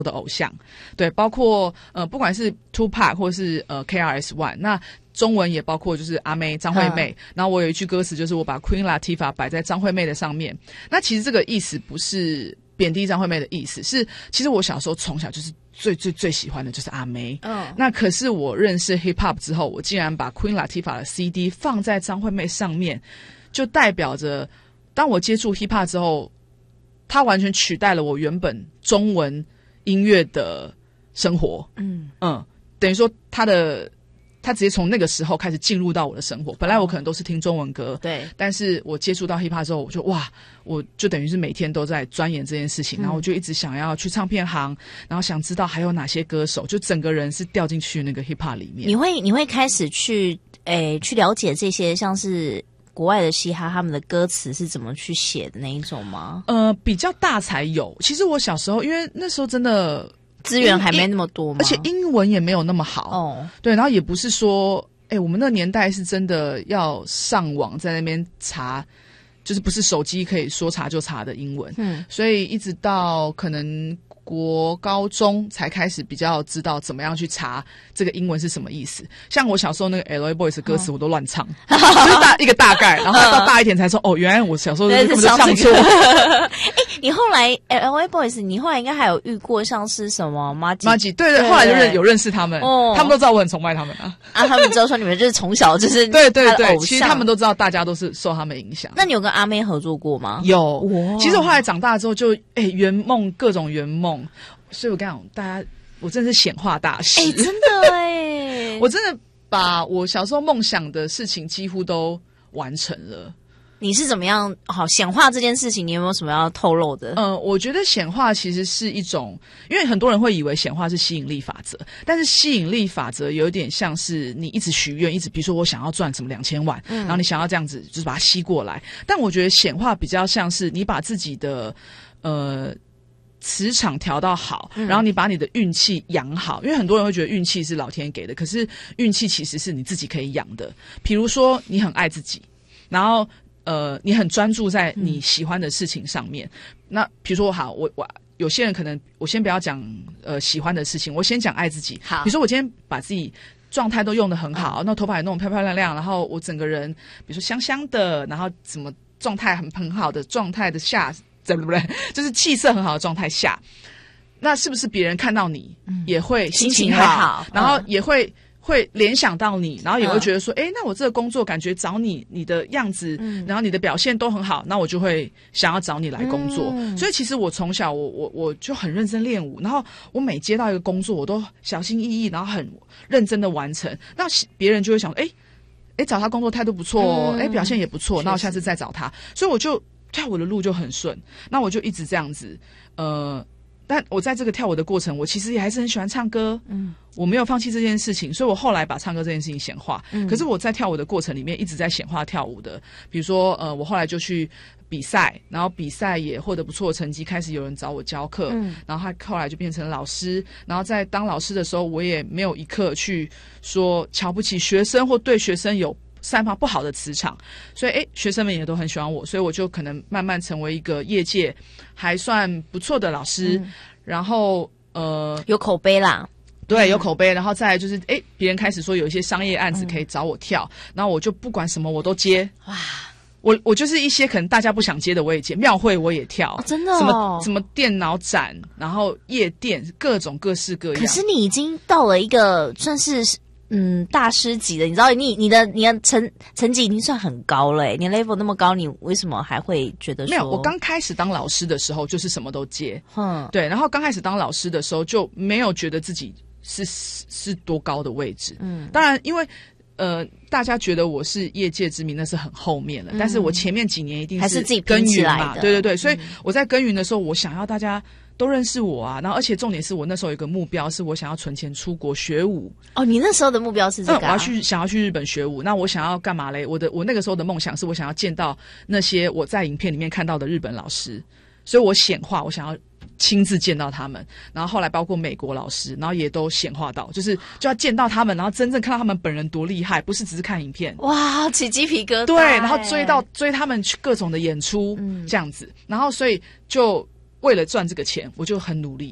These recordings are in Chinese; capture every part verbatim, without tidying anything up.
的偶像，对，包括呃，不管是 Tupac 或是呃 K R S One， 那中文也包括就是阿妹张惠妹、嗯，然后我有一句歌词就是我把 Queen Latifah 摆在张惠妹的上面，那其实这个意思不是贬低张惠妹的意思，是其实我小时候从小就是最最最喜欢的就是阿妹，嗯，那可是我认识 Hip Hop 之后，我竟然把 Queen Latifah 的 C D 放在张惠妹上面，就代表着当我接触 Hip Hop 之后，它完全取代了我原本中文音乐的生活，嗯嗯，等于说他的他直接从那个时候开始进入到我的生活。本来我可能都是听中文歌，对，但是我接触到 hip hop 之后，我就哇，我就等于是每天都在钻研这件事情，嗯、然后我就一直想要去唱片行，然后想知道还有哪些歌手，就整个人是掉进去那个 hip hop 里面。 你会你会开始去诶去了解这些像是国外的嘻哈他们的歌词是怎么去写的那一种吗？ 呃，比较大才有。其实我小时候，因为那时候真的资源还没那么多嘛， 而且英文也没有那么好哦。对，然后也不是说，哎，我们那年代是真的要上网在那边查，就是不是手机可以说查就查的英文。嗯，所以一直到可能国高中才开始比较知道怎么样去查这个英文是什么意思。像我小时候那个 L A Boys 的歌词我都乱唱，哦、就是大一个大概，然后到大一点才说哦，原来我小时候根本就唱错。 哎，你后来 L A Boys， 你后来应该还有遇过像是什么 Maggie， 对对，后来就认有认识他们，哦，他们都知道我很崇拜他们啊。 啊，他们知道说你们就是从小就是对对对，其实他们都知道，大家都是受他们影响。 那你有跟阿妹合作过吗？ 有，其实我后来长大之后就哎圆梦各种圆梦。所以我跟你讲，大家，我真的是显化大师， 哎、欸，真的哎， 我真的把我小时候梦想的事情几乎都完成了。 你是怎么样？好，显化这件事情，你有没有什么要透露的？ 嗯、呃，我觉得显化其实是一种，因为很多人会以为显化是吸引力法则，但是吸引力法则有点像是你一直许愿，一直比如说我想要赚什么两千万、嗯，然后你想要这样子，就是把它吸过来。但我觉得显化比较像是你把自己的呃。磁场调到好，然后你把你的运气养好，因为很多人会觉得运气是老天给的，可是运气其实是你自己可以养的。比如说你很爱自己，然后呃你很专注在你喜欢的事情上面。嗯、那比如说好，我我有些人可能我先不要讲呃喜欢的事情，我先讲爱自己。好，比如说我今天把自己状态都用得很好，嗯、那头发也弄得漂漂亮亮，然后我整个人比如说香香的，然后怎么状态很很好的状态的下。对不对？就是气色很好的状态下，那是不是别人看到你、嗯、也会心情好， 心情好然后也会、嗯、会联想到你，然后也会觉得说，哎、嗯，那我这个工作感觉找你，你的样子、嗯，然后你的表现都很好，那我就会想要找你来工作。嗯、所以其实我从小我我我就很认真练舞，然后我每接到一个工作，我都小心翼翼，然后很认真的完成。那别人就会想，哎哎，找他工作态度不错哦，哎、嗯，表现也不错，那我下次再找他。所以我就。跳舞的路就很顺，那我就一直这样子，呃，但我在这个跳舞的过程，我其实也还是很喜欢唱歌，嗯，我没有放弃这件事情，所以我后来把唱歌这件事情显化。嗯，可是我在跳舞的过程里面一直在显化跳舞的，比如说，呃，我后来就去比赛，然后比赛也获得不错的成绩，开始有人找我教课，嗯，然后他后来就变成老师，然后在当老师的时候，我也没有一刻去说瞧不起学生或对学生有。散发不好的磁场，所以诶学生们也都很喜欢我，所以我就可能慢慢成为一个业界还算不错的老师，嗯、然后呃有口碑啦， 对，有口碑，然后再来就是诶别人开始说有一些商业案子可以找我跳，嗯、然后我就不管什么我都接，哇。我我就是一些可能大家不想接的我也接，庙会我也跳， 哦、真的、哦， 什么什么电脑展，然后夜店，各种各式各样。 可是你已经到了一个算是。嗯，大师级的，你知道你你的你的成成绩已经算很高了，你 level 那么高，你为什么还会觉得说？ 没有，我刚开始当老师的时候就是什么都接，嗯，对，然后刚开始当老师的时候就没有觉得自己是是多高的位置，嗯，当然因为呃大家觉得我是业界知名，那是很后面了，嗯、但是我前面几年一定是还是自己耕耘嘛，对对对， 嗯、 所以我在耕耘的时候，我想要大家。都认识我啊，然后而且重点是我那时候有一个目标，是我想要存钱出国学舞。 哦，你那时候的目标是这个、啊？ 嗯，我要去想要去日本学舞。那我想要干嘛嘞？我的我那个时候的梦想是我想要见到那些我在影片里面看到的日本老师，所以我显化，我想要亲自见到他们。然后后来包括美国老师，然后也都显化到，就是就要见到他们，然后真正看到他们本人多厉害，不是只是看影片。 哇，起鸡皮疙瘩。 对，然后追到追他们去各种的演出，嗯，这样子。然后所以就。为了赚这个钱，我就很努力，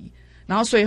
然后所以